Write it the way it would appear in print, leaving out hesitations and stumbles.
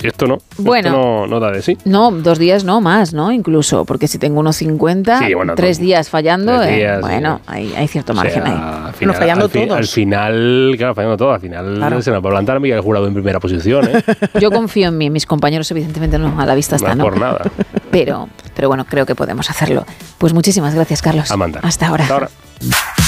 Esto no. Bueno. Esto no da de sí. No, 2 días no, más, ¿no? Incluso, porque si tengo unos 50, Sí, bueno, 3 días fallando, 3 días, bueno, hay cierto margen ahí. Al final, fallando todos. Al final, claro, fallando todo. Al final se nos va a plantar Miguel Jurado en primera posición, ¿eh? Yo confío en mí, mis compañeros evidentemente no, a la vista está, No ¿no? por nada. Pero bueno, creo que podemos hacerlo. Pues muchísimas gracias, Carlos. A mandar. Hasta ahora. Hasta ahora.